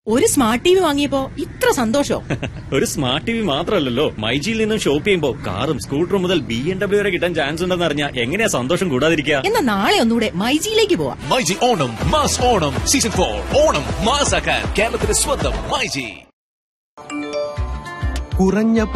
ഒരു smart T V വാങ്ങിയപ്പോ ഇത്ര സന്തോഷോ? ഒരു സ്മാർട്ട് ടിവി മാത്രമല്ലല്ലോ, മൈജിയിൽ നിന്നും ഷോപ്പ് ചെയ്യുമ്പോ കാറും സ്കൂട്ടറും മുതൽ BMW വരെ കിട്ടാൻ ചാൻസ് ഉണ്ടെന്ന് അറിഞ്ഞാൽ എങ്ങനെയാ സന്തോഷം കൂടാതിരിക്കുക? എന്നാ നാളെ ഒന്നുകൂടെ മൈജിയിലേക്ക് പോവാം. മൈജി ഓണം മാസ് ഓണം സീസൺ 4 ഓണം മാസാക്കാൻ കേരളത്തിന്റെ സ്വന്തം മൈജി. കുറഞ്ഞ